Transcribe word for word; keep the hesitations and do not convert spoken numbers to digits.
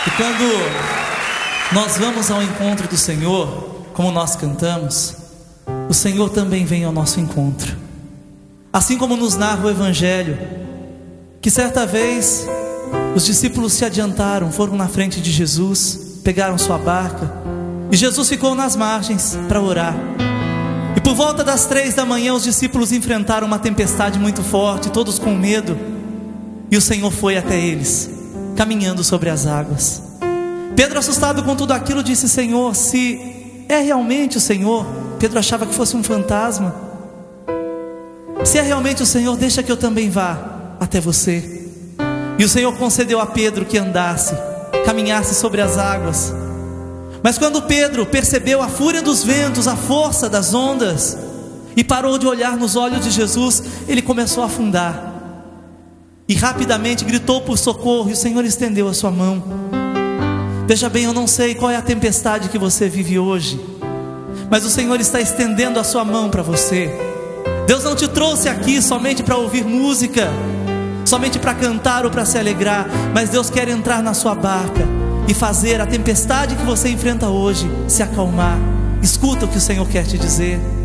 E quando nós vamos ao encontro do Senhor, como nós cantamos, o Senhor também vem ao nosso encontro. Assim como nos narra o Evangelho, que certa vez os discípulos se adiantaram, foram na frente de Jesus, pegaram sua barca, e Jesus ficou nas margens para orar. E por volta das três da manhã os discípulos enfrentaram uma tempestade muito forte, todos com medo, e o Senhor foi até eles, caminhando sobre as águas. Pedro, assustado com tudo aquilo, disse: Senhor, se é realmente o Senhor, Pedro achava que fosse um fantasma, se é realmente o Senhor, deixa que eu também vá até você. E o Senhor concedeu a Pedro que andasse, caminhasse sobre as águas. Mas quando Pedro percebeu a fúria dos ventos, a força das ondas, e parou de olhar nos olhos de Jesus, ele começou a afundar. E rapidamente gritou por socorro, e o Senhor estendeu a sua mão. Veja bem, eu não sei qual é a tempestade que você vive hoje, mas o Senhor está estendendo a sua mão para você. Deus não te trouxe aqui somente para ouvir música, somente para cantar ou para se alegrar, mas Deus quer entrar na sua barca e fazer a tempestade que você enfrenta hoje se acalmar. Escuta o que o Senhor quer te dizer.